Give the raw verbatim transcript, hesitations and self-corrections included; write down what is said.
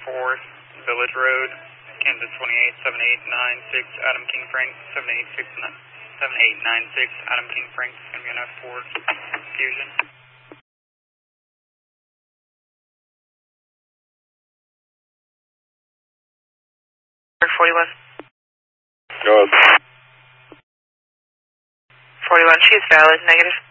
fourth, Village Road, Kansas twenty-eight seven eight nine six, Adam King Frank, seven eight six seven eight nine six, Adam King Frank, it's going to be an F four Fusion. forty-one. Go ahead. forty-one, she's valid, negative.